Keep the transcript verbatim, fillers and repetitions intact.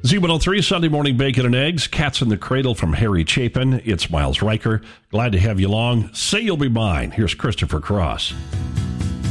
Z one oh three, Sunday Morning Bacon and Eggs, Cats in the Cradle from Harry Chapin. It's Miles Riker. Glad to have you along. Say You'll Be Mine. Here's Christopher Cross.